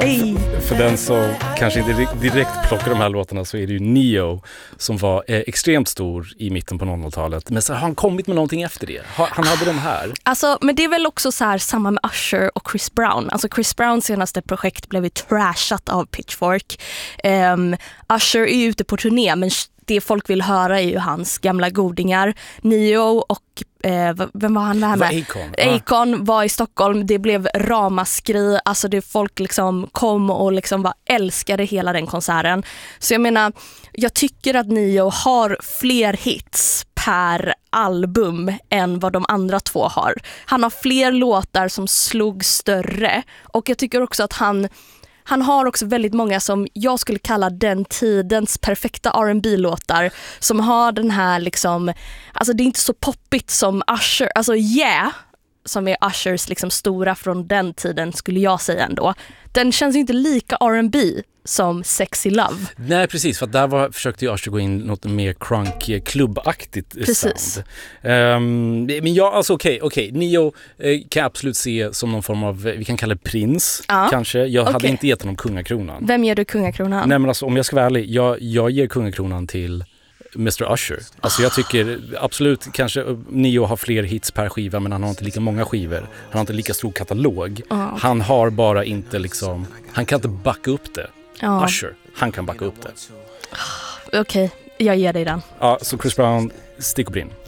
För den som kanske inte direkt plockar de här låtarna så är det ju Neo som var extremt stor i mitten på 00-talet. Men så har han kommit med någonting efter det. Han hade de här. Alltså, men det är väl också så här samma med Usher och Chris Brown. Alltså Chris Browns senaste projekt blev ju trashat av Pitchfork. Usher är ju ute på turné, men det folk vill höra är ju hans gamla godingar. Neo och vem var han med? Akon var i Stockholm. Det blev ramaskri. Alltså det folk liksom kom och liksom bara älskade hela den konserten. Så jag menar, jag tycker att Neo har fler hits per album än vad de andra två har. Han har fler låtar som slog större. Och jag tycker också att han har också väldigt många som jag skulle kalla den tidens perfekta R&B-låtar som har den här liksom, alltså det är inte så poppigt som Usher, alltså som är Ushers liksom stora från den tiden skulle jag säga ändå. Den känns inte lika R&B som Sexy Love. Nej, precis, för där försökte ju Usher gå in något mer crunk klubbaktigt sound. Men ja, alltså okej. Neo kan jag absolut se som någon form av, vi kan kalla det prins, kanske. Jag hade inte gett honom kungakronan. Vem ger du kungakronan? Nej, men alltså, om jag ska vara ärlig, jag ger kungakronan till Mr. Usher. Alltså jag tycker absolut kanske Neo har fler hits per skiva, men han har inte lika många skivor. Han har inte lika stor katalog. Han har bara inte liksom, han kan inte backa upp det. Usher, han kan backa upp det. Okej, jag ger dig den. Ja, så Chris Brown, stick och brinn. I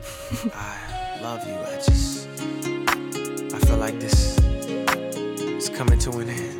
love you. I feel like this is coming to an end.